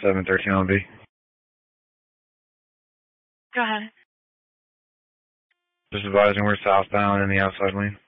713 LB. Go ahead. Just advising we're southbound in the outside lane.